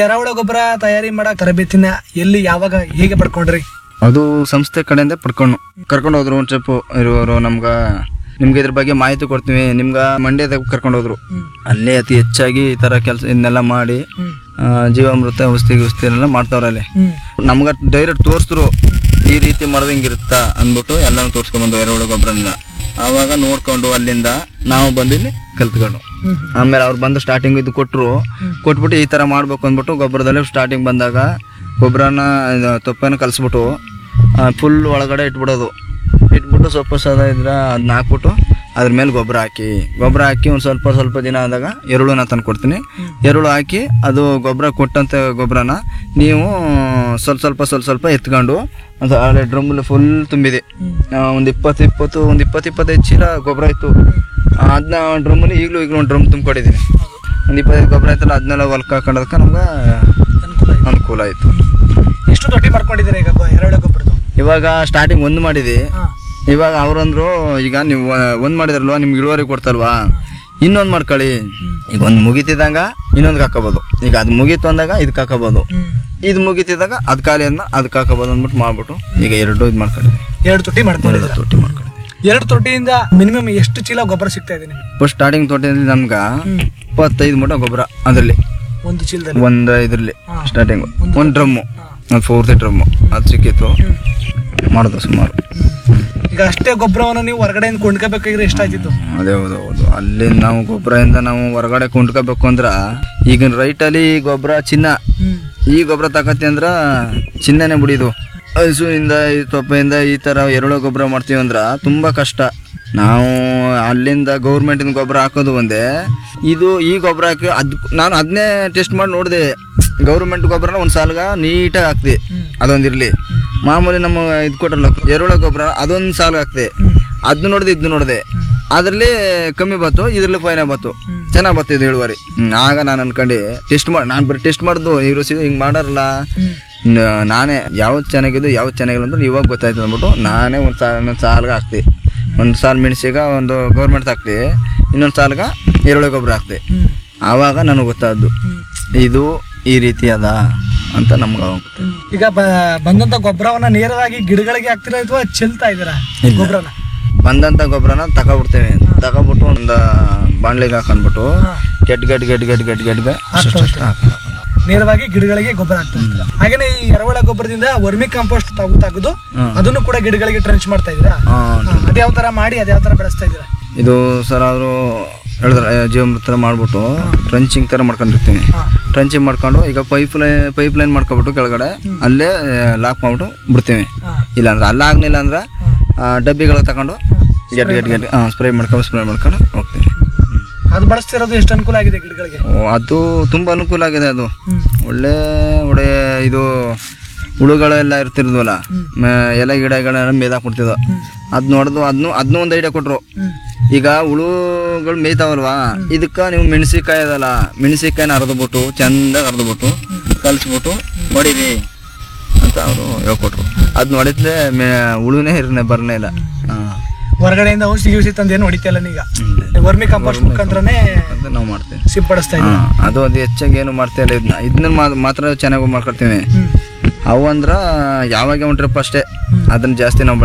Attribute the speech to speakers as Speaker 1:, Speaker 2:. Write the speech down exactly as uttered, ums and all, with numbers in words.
Speaker 1: ಎರೆಹುಳ ಗೊಬ್ಬರ ತಯಾರಿ ಮಾಡಕ್ ತರಬೇತಿನ ಎಲ್ಲಿ ಯಾವಾಗ ಹೇಗೆ ಪಡ್ಕೊಂಡ್ರಿ?
Speaker 2: ಅದು ಸಂಸ್ಥೆ ಕಡೆಯಿಂದ ಪಡ್ಕೊಂಡು ಕರ್ಕೊಂಡು ಹೋದ್ರು. ಒಂದು ಟ್ರಿಪ್ ಇರುವವರು ನಮ್ಗ ನಿಮ್ಗೆ ಇದ್ರ ಬಗ್ಗೆ ಮಾಹಿತಿ ಕೊಡ್ತೀವಿ, ನಿಮ್ಗ ಮಂಡ್ಯದಾಗ ಕರ್ಕೊಂಡು ಹೋದ್ರು. ಅಲ್ಲೇ ಅತಿ ಹೆಚ್ಚಾಗಿ ಈ ತರ ಕೆಲಸ ಇದನ್ನೆಲ್ಲ ಮಾಡಿ ಜೀವಾಮೃತ ಔಷಧಿ ಔಷಧಿ ಎಲ್ಲ ಮಾಡ್ತಾವ್ರ. ಅಲ್ಲಿ ನಮ್ಗ ಡೈರೆಕ್ಟ್ ತೋರಿಸಿದ್ರು ಈ ರೀತಿ ಮಾಡೋದು ಹಿಂಗಿರುತ್ತಾ ಅಂದ್ಬಿಟ್ಟು ಎಲ್ಲಾನು ತೋರ್ಸ್ಕೊಂಡ್ ಬಂದು ಎರೆಹುಳ ಗೊಬ್ಬರದಿಂದ. ಆವಾಗ ನೋಡ್ಕೊಂಡು ಅಲ್ಲಿಂದ ನಾವು ಬಂದು ಇಲ್ಲಿ ಕಲ್ತ್ಕೊಂಡು ಆಮೇಲೆ ಅವ್ರು ಬಂದು ಸ್ಟಾರ್ಟಿಂಗ್ ಇದು ಕೊಟ್ಟರು. ಕೊಟ್ಬಿಟ್ಟು ಈ ತರ ಮಾಡ್ಬೇಕು ಅಂದ್ಬಿಟ್ಟು ಗೊಬ್ಬರದಲ್ಲಿ ಸ್ಟಾರ್ಟಿಂಗ್ ಬಂದಾಗ ಗೊಬ್ಬರನ ತೊಪ್ಪೆನ ಕಲಿಸ್ಬಿಟ್ಟು ಫುಲ್ ಒಳಗಡೆ ಇಟ್ಬಿಡೋದು. ಇಟ್ಬಿಟ್ಟು ಸೊಪ್ಪು ಸದ ಇದ್ರೆ ಅದನ್ನ ಹಾಕ್ಬಿಟ್ಟು ಅದ್ರ ಮೇಲೆ ಗೊಬ್ಬರ ಹಾಕಿ ಗೊಬ್ಬರ ಹಾಕಿ ಒಂದು ಸ್ವಲ್ಪ ಸ್ವಲ್ಪ ದಿನ ಆದಾಗ ಎರುಳುನ ತಂದು ಕೊಡ್ತೀನಿ. ಎರುಳು ಹಾಕಿ ಅದು ಗೊಬ್ಬರ ಕೊಟ್ಟಂಥ ಗೊಬ್ಬರನ ನೀವು ಸ್ವಲ್ಪ ಸ್ವಲ್ಪ ಸ್ವಲ್ಪ ಸ್ವಲ್ಪ ಎತ್ಕೊಂಡು ಒಂದು ಹಳೆ ಡ್ರಮ್ಮಲ್ಲಿ ಫುಲ್ ತುಂಬಿದೆ. ಒಂದು ಇಪ್ಪತ್ತು ಇಪ್ಪತ್ತು ಒಂದು ಇಪ್ಪತ್ತು ಇಪ್ಪತ್ತೈದು ಚೀಲ ಗೊಬ್ಬರ ಇತ್ತು. ಅದನ್ನ ಡ್ರಮ್ಮಲ್ಲಿ ಈಗಲೂ ಈಗಲೂ ಒಂದು ಡ್ರಮ್ ತುಂಬಿಕೊಟ್ಟಿದ್ದೀನಿ. ಒಂದು ಇಪ್ಪತ್ತೈದು ಗೊಬ್ಬರ ಆಯ್ತಲ್ಲ, ಅದನ್ನೆಲ್ಲ ಹೊಲ್ಕ ಹಾಕೋದಕ್ಕೆ ನಮ್ಗೆ ಅನುಕೂಲ ಆಯಿತು.
Speaker 1: ಎಷ್ಟು ದೊಡ್ಡ ಮಾಡ್ಕೊಂಡಿದ್ದೀರಾ ಈಗ ಎರೆಹುಳ ಗೊಬ್ಬರದ್ದು?
Speaker 2: ಇವಾಗ ಸ್ಟಾರ್ಟಿಂಗ್ ಒಂದು ಮಾಡಿದೆ. ಇವಾಗ ಅವ್ರಂದ್ರು ಈಗ ನೀವು ಒಂದ್ ಮಾಡಿದ್ರಲ್ವಾ ನಿಮ್ಗೆ ಇಳುವರಿ ಕೊಡ್ತಲ್ವಾ, ಇನ್ನೊಂದ್ ಮಾಡ್ಕೊಳ್ಳಿ. ಈಗ ಒಂದ್ ಮುಗಿತಿದ್ದಂಗ ಇನ್ನೊಂದ್ ಹಾಕೋಬಹುದು. ಈಗ ಅದ್ ಮುಗೀತು ಅಂದಾಗ ಇದಕ್ಕೆ ಹಾಕೋಬಹುದು, ಇದು ಮುಗಿತಿದ್ದಾಗ ಅದ್ ಖಾಲಿ ಅಂದ ಅದಕ್ಕೆ ಹಾಕೋಬಹುದು ಅಂದ್ಬಿಟ್ಟು ಮಾಡ್ಬಿಟ್ಟು ಈಗ ಎರಡು ಇದು ಮಾಡ್ಕೊಂಡಿದ್ವಿ.
Speaker 1: ಎರಡು ತೊಟ್ಟಿ ಮಾಡ್ಕೊಂಡಿದ್ದೀರಾ?
Speaker 2: ತೊಟ್ಟಿ ಮಾಡ್ಕೊಂಡಿದ್ವಿ.
Speaker 1: ಎರಡು ತೊಟ್ಟಿಯಿಂದ ಮಿನಿಮಮ್ ಎಷ್ಟು ಚೀಲ ಗೊಬ್ಬರ ಸಿಗ್ತಾ ಇದೆ ನಿಮ್ಗೆ?
Speaker 2: ಫಸ್ಟ್ ಸ್ಟಾರ್ಟಿಂಗ್ ತೊಟ್ಟಿಯಲ್ಲಿ ನಮ್ಗ ಇಪ್ಪತ್ತೈದು ಮೂಟ ಗೊಬ್ಬರ ಅದರಲ್ಲಿ
Speaker 1: ಒಂದು ಚೀಲದಲ್ಲಿ
Speaker 2: ಒಂದ್ ಇದ್ರಲ್ಲಿ ಸ್ಟಾರ್ಟಿಂಗ್ ಒಂದ್ ಡ್ರಮ್ಮು ಒಂದು ಫೋರ್ತ್ ಡ್ರಮ್ಮು ಅದು ಸಿಕ್ಕಿತ್ತು. ಮಾಡೋದು ಸುಮಾರು.
Speaker 1: ಈಗ ಅಷ್ಟೇ ಗೊಬ್ಬರವನ್ನು ನೀವು ಹೊರಗಡೆಯಿಂದ ಕೊಂಡ್ಕೋಬೇಕಾದ್ರೆ ಎಷ್ಟಾಯ್ತಿತ್ತು?
Speaker 2: ಅದೇ ಹೌದು ಹೌದು. ಅಲ್ಲಿ ನಾವು ಗೊಬ್ಬರದಿಂದ ನಾವು ಹೊರಗಡೆ ಕೊಂಡ್ಕೋಬೇಕು ಅಂದ್ರ ಈಗಿನ ರೈಟಲ್ಲಿ ಗೊಬ್ಬರ ಚಿನ್ನ. ಈ ಗೊಬ್ಬರ ತಗತಿ ಅಂದ್ರ ಚಿನ್ನನೇ ಬಿಡಿದು. ಹಸುವಿಂದ ಈ ತೊಪ್ಪೆಯಿಂದ ಈ ತರ ಎರೆಹುಳ ಗೊಬ್ಬರ ಮಾಡ್ತೀವಿ ಅಂದ್ರ ತುಂಬಾ ಕಷ್ಟ. ನಾವು ಅಲ್ಲಿಂದ ಗೌರ್ಮೆಂಟಿನ ಗೊಬ್ಬರ ಹಾಕೋದು ಒಂದೇ, ಇದು ಈ ಗೊಬ್ಬರ ಹಾಕಿ ಅದ್ ನಾನು ಅದನ್ನೇ ಟೆಸ್ಟ್ ಮಾಡಿ ನೋಡಿದೆ. ಗೌರ್ಮೆಂಟ್ ಗೊಬ್ಬರನ ಒಂದು ಸಾಲ್ಗ ನೀಟಾಗಿ ಹಾಕ್ದೆ, ಅದೊಂದಿರಲಿ. ಮಾಮೂಲಿ ನಮ್ಮ ಇದು ಕೊಟ್ಟರಲ್ಲ ಎರೆಹುಳ ಗೊಬ್ಬರ ಅದೊಂದು ಸಾಲ್ಗೆ ಹಾಕ್ದೆ, ಅದನ್ನ ನೋಡಿದೆ ಇದನ್ನ ನೋಡಿದೆ, ಅದರಲ್ಲಿ ಕಮ್ಮಿ ಬತ್ತು, ಇದ್ರಲ್ಲಿ ಫೈನ ಬತ್ತು, ಚೆನ್ನಾಗಿ ಬತ್ತಿದ್ದು ಇಳುವರಿ. ಆಗ ನಾನು ಅನ್ಕೊಂಡು ಟೆಸ್ಟ್ ಮಾಡಿ ನಾನು ಬರೀ ಟೆಸ್ಟ್ ಮಾಡಿದ್ದು ಇವರು ಹಿಂಗೆ ಮಾಡಾರಲ್ಲ, ನಾನೇ ಯಾವ್ದು ಚೆನ್ನಾಗಿದ್ದು ಯಾವ್ದು ಚೆನ್ನಾಗಿಲ್ಲ ಅಂದ್ರೆ ಇವಾಗ ಗೊತ್ತಾಯ್ತು ಅಂದ್ಬಿಟ್ಟು ನಾನೇ ಒಂದು ಸಾಲ ಇನ್ನೊಂದು ಸಾಲ್ಗೆ ಹಾಕ್ದೆ. ಒಂದು ಸಾಲು ಮೆಣಸಿಗ ಒಂದು ಗೌರ್ಮೆಂಟ್ ಹಾಕ್ತಿ, ಇನ್ನೊಂದು ಸಾಲ್ಗ ಎರೆಹುಳ ಗೊಬ್ಬರ ಹಾಕ್ತೆ. ಆವಾಗ ನನಗೆ ಗೊತ್ತಾದ್ದು ಇದು ಈ ರೀತಿ ಅದ ಅಂತ ನಮ್ಗೆ.
Speaker 1: ಈಗ ಬಂದಂತ ಗೊಬ್ಬರವನ್ನ ನೇರವಾಗಿ ಗಿಡಗಳಿಗೆ ಹಾಕ್ತಿರಾ ಅಥವಾ ಚೆಲ್ತಾ ಇದ್ದೀರಾ ಗೊಬ್ಬರನ?
Speaker 2: ಬಂದಂತ ಗೊಬ್ಬರನ ತಗೊಬಿಡ್ತೇವೆ. ತಗೊಬಿಟ್ಟು ಒಂದು ಬಾಣ್ಲಿಗೆ ಹಾಕೊಂಡ್ಬಿಟ್ಟು get get get get get ಗೆಡ್ಗೆ
Speaker 1: ನೇರವಾಗಿ ಗಿಡಗಳಿಗೆ ಗೊಬ್ಬರ ಹಾಕ್ತಾ. ಹಾಗೇನೆ ಈ ಎರೆಹುಳ ಗೊಬ್ಬರದಿಂದ ವರ್ಮಿ ಕಾಂಪೋಸ್ಟ್ ತೆಗೆದು ಅದನ್ನು ಕೂಡ ಗಿಡಗಳಿಗೆ ಟ್ರೆಂಚ್ ಮಾಡ್ತಾ ಇದ್ದೀರಾ? ಅದ್ಯಾವ ತರ ಮಾಡಿ ಅದ್ಯಾವ ತರ ಬೆಳೆಸ್ತಾ ಇದ್ದೀರಾ?
Speaker 2: ಇದು ಸರ್ ಅವರು ಹೇಳಿದ್ರೆ ಜೀವಾಮೃತ ಮಾಡ್ಬಿಟ್ಟು ಟ್ರಂಚಿಂಗ್ ತರ ಮಾಡ್ಕೊಂಡಿರ್ತೀನಿ. ಟ್ರಂಚಿಂಗ್ ಮಾಡ್ಕೊಂಡು ಈಗ ಪೈಪ್ ಲೈನ್ ಪೈಪ್ ಲೈನ್ ಮಾಡ್ಕೊಬಿಟ್ಟು ಕೆಳಗಡೆ ಅಲ್ಲೇ ಲಾಕ್ ಮಾಡ್ಬಿಟ್ಟು ಬಿಡ್ತೀವಿ. ಇಲ್ಲಾಂದ್ರೆ ಅಲ್ಲ ಆಗ್ಲಿಲ್ಲ ಅಂದ್ರೆ ಡಬ್ಬಿಗಳ ತಗೊಂಡು ಗೆಟ್ ಗೆಟ್ ಗೆಟ್ ಸ್ಪ್ರೇ ಮಾಡ್ಕೊಂಡು ಸ್ಪ್ರೇ ಮಾಡ್ಕೊಂಡು ಹೋಗ್ತೀವಿ.
Speaker 1: ಅದು ಬಳಸ್ತಿರೋದು ಎಷ್ಟು ಅನುಕೂಲ ಆಗಿದೆ ಗಿಡಗಳಿಗೆ?
Speaker 2: ಅದು ತುಂಬಾ ಅನುಕೂಲ ಆಗಿದೆ. ಅದು ಒಳ್ಳೆ ಒಳ್ಳೆ ಇದು ಹುಳುಗಳೆಲ್ಲ ಇರ್ತಿರ್ದ್ವಲ್ಲ, ಎಲೆ ಗಿಡಗಳೆಲ್ಲ ಮೇದಾಕ್ಬಿಡ್ತಿದ್ವು. ಅದ್ ನೋಡ್ದು ಅದನ್ನು ಅದನ್ನೂ ಒಂದು ಐಡಿಯಾ ಕೊಟ್ರು. ಈಗ ಹುಳುಗಳು ಮೇಯ್ತಾವಲ್ವಾ, ಇದಕ್ಕ ನೀವು ಮೆಣಸಿಕಾಯಿ ಅದಲ್ಲ, ಮೆಣಸಿಕಾಯಿನ ಅರ್ದ್ಬಿಟ್ಟು ಚಂದಾಗಿ ಅರ್ದ್ಬಿಟ್ಟು ಕಲ್ಸ್ಬಿಟ್ಟು ಹೊಡಿರಿ ಅಂತ ಅವರು ಹೇಳ್ಕೊಟ್ರು. ಅದ್ ನೋಡಿದ್ಲೆ ಹುಳುನೇ ಇರನೇ ಬರ್ನೇ ಇಲ್ಲ.
Speaker 1: ಹೊರಗಡೆಯಿಂದ ಔಷಧಿ ಗಿಷಿ ತಂದೇನು ಹೊಡಿತಿಲ್ಲ ಈಗ, ವರ್ಮಿ ಕಾಂಪೋಸ್ಟ್ ಮುಖಾಂತರನೇ
Speaker 2: ನಾವು ಮಾಡ್ತೇವೆ,
Speaker 1: ಸಿಂಪಡಿಸ್ತಾ ಇದ್ದೀವಿ.
Speaker 2: ಅದು ಅದು ಹೆಚ್ಚಾಗಿ ಏನು ಮಾಡ್ತಾ ಇಲ್ಲ. ಇದನ್ನ ಇದನ್ನ ಮಾತ್ರ ಚೆನ್ನಾಗಿ ಮಾಡ್ಕೊಳ್ತೀವಿ. ಅವು ಅಂದ್ರ ಯಾವಾಗ ಒಂದು ಟ್ರಿಪ್ ಅಷ್ಟೇ, ಅದನ್ನ ಜಾಸ್ತಿ ನಾವು